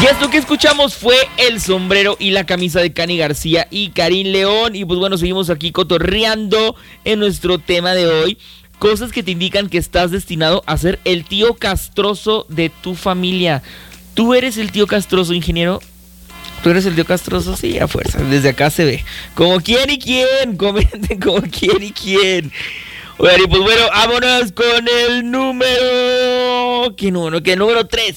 Y esto que escuchamos fue El Sombrero y la Camisa de Cani García y Karin León. Y pues bueno, seguimos aquí cotorreando en nuestro tema de hoy. Cosas que te indican que estás destinado a ser el tío castroso de tu familia. ¿Tú eres el tío castroso, ingeniero? ¿Tú eres el tío castroso? Sí, a fuerza. Desde acá se ve. ¿Como quién y quién? Comenten como quién y quién. Oigan, y pues bueno, vámonos con el número... ¿Qué número? ¿Qué número 3?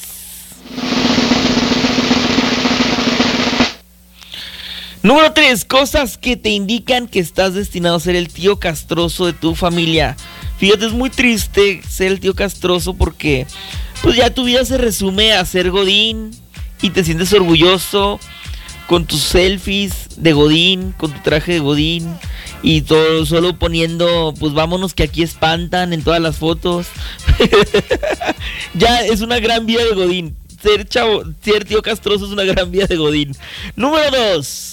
Número 3, cosas que te indican que estás destinado a ser el tío castroso de tu familia. Fíjate, es muy triste ser el tío castroso porque pues ya tu vida se resume a ser godín y te sientes orgulloso con tus selfies de godín, con tu traje de godín y todo solo poniendo, pues vámonos que aquí espantan en todas las fotos. Ya es una gran vida de godín. Ser tío castroso es una gran vida de godín. Número 2.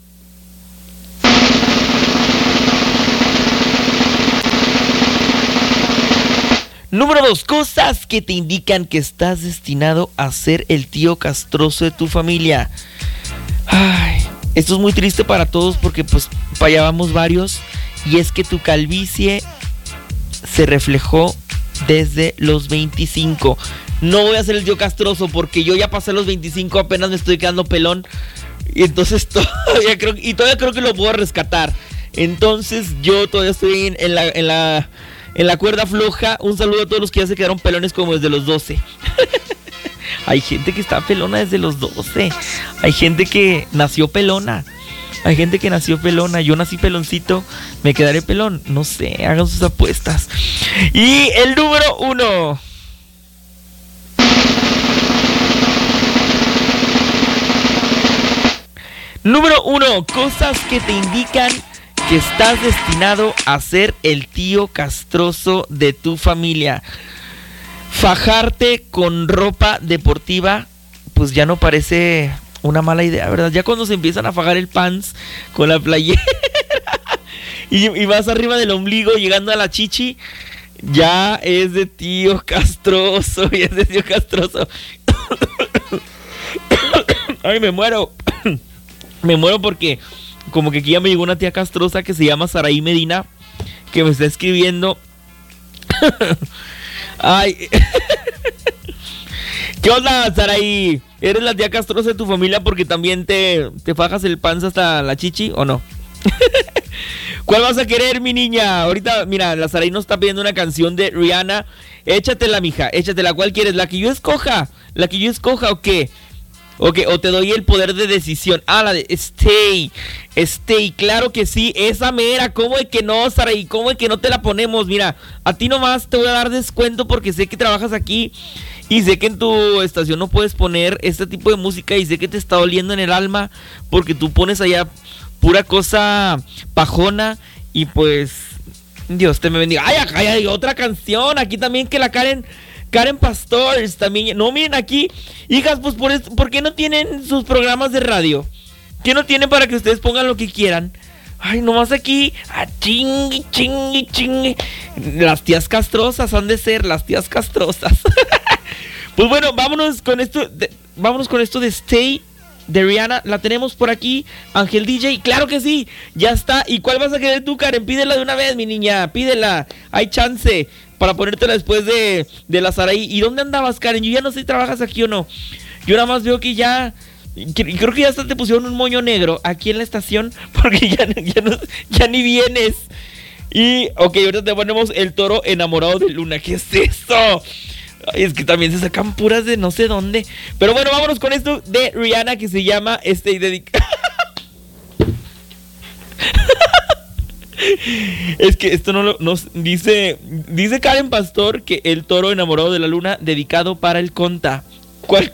Número 2, cosas que te indican que estás destinado a ser el tío castroso de tu familia. Ay, esto es muy triste para todos porque pues para allá vamos varios. Y es que tu calvicie se reflejó desde los 25. No voy a ser el tío castroso porque yo ya pasé los 25, apenas me estoy quedando pelón. Y entonces todavía creo que lo puedo rescatar. Entonces yo todavía estoy en la cuerda floja. Un saludo a todos los que ya se quedaron pelones como desde los 12. Hay gente que está pelona desde los 12. Hay gente que nació pelona. Yo nací peloncito, me quedaré pelón. No sé, hagan sus apuestas. Y el número 1. Número 1, cosas que te indican que estás destinado a ser el tío castroso de tu familia. Fajarte con ropa deportiva, pues ya no parece una mala idea, ¿verdad? Ya cuando se empiezan a fajar el pants con la playera y vas arriba del ombligo llegando a la chichi, ya es de tío castroso, Ay, me muero. Me muero porque como que aquí ya me llegó una tía castrosa que se llama Saraí Medina, que me está escribiendo. Ay. ¿Qué onda, Saraí? ¿Eres la tía castrosa de tu familia porque también te fajas el panza hasta la chichi o no? ¿Cuál vas a querer, mi niña? Ahorita, mira, la Saraí nos está pidiendo una canción de Rihanna. Échatela, mija, échatela. ¿Cuál quieres? ¿La que yo escoja o qué? Ok, o te doy el poder de decisión. Ah, la de Stay, claro que sí, esa mera. ¿Cómo es que no, Saraí? ¿Cómo es que no te la ponemos? Mira, a ti nomás te voy a dar descuento porque sé que trabajas aquí y sé que en tu estación no puedes poner este tipo de música y sé que te está doliendo en el alma porque tú pones allá pura cosa pajona y pues Dios te me bendiga. Ay, acá hay otra canción, aquí también que la Karen Pastors también. No, miren aquí, hijas, pues ¿por qué no tienen sus programas de radio? ¿Qué no tienen para que ustedes pongan lo que quieran? Ay, nomás aquí, chingue. Las tías castrosas han de ser, las tías castrosas. Pues bueno, vámonos con esto de Stay de Rihanna. La tenemos por aquí, Ángel DJ, claro que sí, ya está. ¿Y cuál vas a querer tú, Karen? Pídela de una vez, mi niña, pídela, hay chance para ponértela después de la Saraí. ¿Y dónde andabas, Karen? Yo ya no sé si trabajas aquí o no. Yo nada más veo que ya... Creo que ya hasta te pusieron un moño negro aquí en la estación porque ya ni vienes. Y, ok, ahorita te ponemos El Toro Enamorado de Luna. ¿Qué es eso? Ay, es que también se sacan puras de no sé dónde. Pero bueno, vámonos con esto de Rihanna que se llama Es que esto no dice Karen Pastor que El Toro Enamorado de la Luna dedicado para el Conta. ¿Cuál?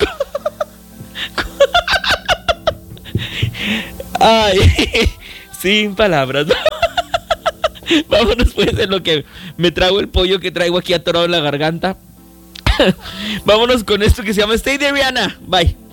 Ay, sin palabras. Vámonos pues en lo que me trago el pollo que traigo aquí atorado en la garganta. Vámonos con esto que se llama Stay de Rihanna. Bye.